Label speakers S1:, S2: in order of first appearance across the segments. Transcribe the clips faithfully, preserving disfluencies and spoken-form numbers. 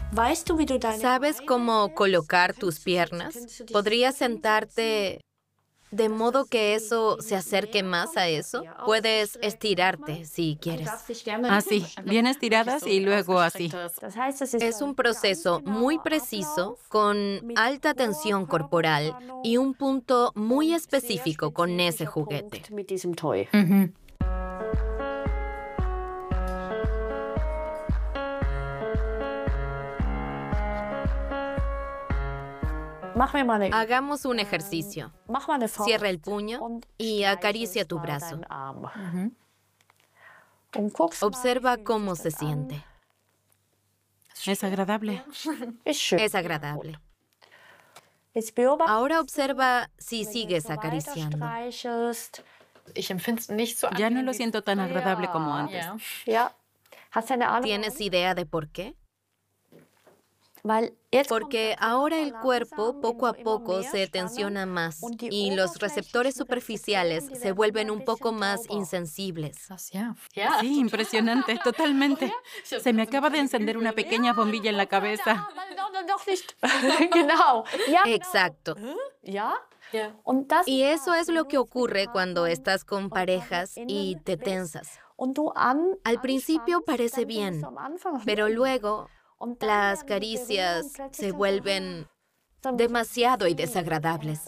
S1: ¿Sabes cómo colocar tus piernas? ¿Podrías sentarte de modo que eso se acerque más a eso? Puedes estirarte si quieres.
S2: Así, bien estiradas y luego así.
S1: Es un proceso muy preciso, con alta tensión corporal y un punto muy específico con ese juguete.
S2: Ujú.
S1: Hagamos un ejercicio. Cierra el puño y acaricia tu brazo. Observa cómo se siente.
S2: Es agradable.
S1: Es agradable. Ahora observa si sigues acariciando.
S2: Ya no lo siento tan agradable como antes.
S1: ¿Tienes idea de por qué? Porque ahora el cuerpo poco a poco se tensiona más y los receptores superficiales se vuelven un poco más insensibles.
S2: Sí, impresionante, totalmente. Se me acaba de encender una pequeña bombilla en la cabeza.
S1: Exacto. Y eso es lo que ocurre cuando estás con parejas y te tensas. Al principio parece bien, pero luego las caricias se vuelven demasiado y desagradables.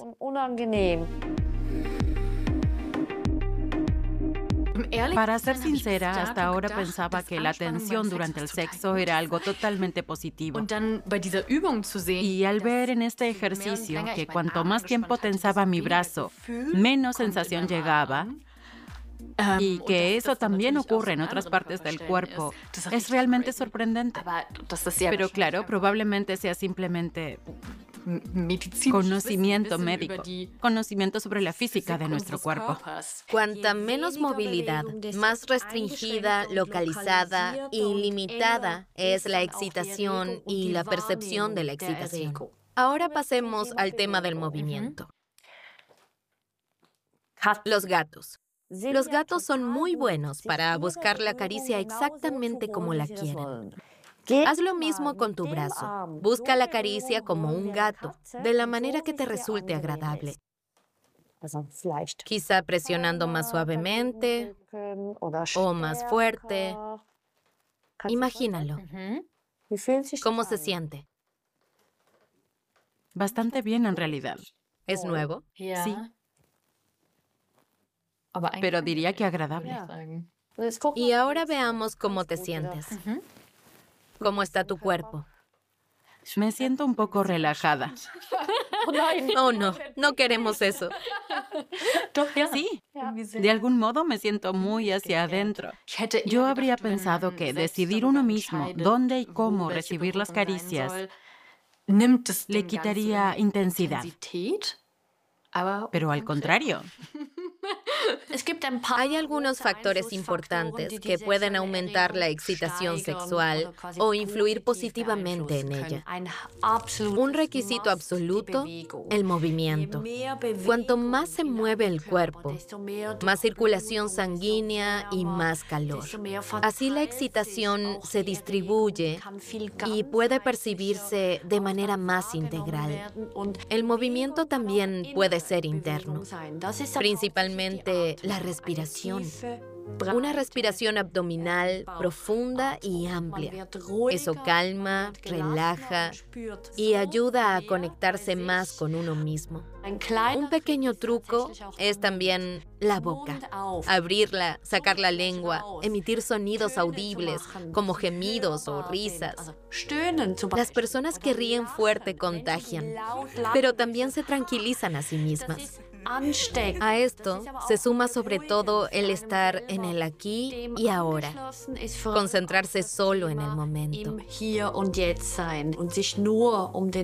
S2: Para ser sincera, hasta ahora pensaba que la tensión durante el sexo era algo totalmente positivo. Y al ver en este ejercicio que cuanto más tiempo tensaba mi brazo, menos sensación llegaba, y que eso también ocurre en otras partes del cuerpo, es realmente sorprendente. Pero claro, probablemente sea simplemente conocimiento médico, conocimiento sobre la física de nuestro cuerpo.
S1: Cuanta menos movilidad, más restringida, localizada y limitada es la excitación y la percepción de la excitación. Ahora pasemos al tema del movimiento. Los gatos. Los gatos son muy buenos para buscar la caricia exactamente como la quieren. Haz lo mismo con tu brazo. Busca la caricia como un gato, de la manera que te resulte agradable. Quizá presionando más suavemente o más fuerte. Imagínalo. ¿Cómo se siente?
S2: Bastante bien, en realidad.
S1: ¿Es nuevo?
S2: Sí. Pero diría que agradable.
S1: Y ahora veamos cómo te sientes. ¿Cómo está tu cuerpo?
S2: Me siento un poco relajada.
S1: Oh, no, no queremos eso.
S2: Sí, de algún modo me siento muy hacia adentro. Yo habría pensado que decidir uno mismo dónde y cómo recibir las caricias le quitaría intensidad. Pero al contrario.
S1: Hay algunos factores importantes que pueden aumentar la excitación sexual o influir positivamente en ella. Un requisito absoluto, el movimiento. Cuanto más se mueve el cuerpo, más circulación sanguínea y más calor. Así la excitación se distribuye y puede percibirse de manera más integral. El movimiento también puede ser interno, principalmente la respiración. Una respiración abdominal profunda y amplia. Eso calma, relaja y ayuda a conectarse más con uno mismo. Un pequeño truco es también la boca. Abrirla, sacar la lengua, emitir sonidos audibles como gemidos o risas. Las personas que ríen fuerte contagian, pero también se tranquilizan a sí mismas. A esto se suma sobre todo el estar en el aquí y ahora, concentrarse solo en el momento.